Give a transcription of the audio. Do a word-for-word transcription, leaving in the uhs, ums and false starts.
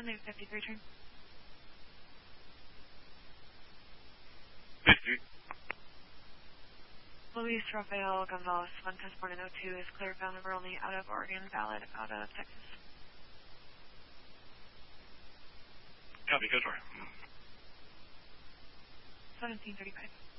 Sunday fifty-three turn. fifty-three. Luis Rafael Gonzalez, Fuentes born in oh two, is clear found number only out of Oregon, valid out of Texas. Copy, go for it. seventeen thirty-five.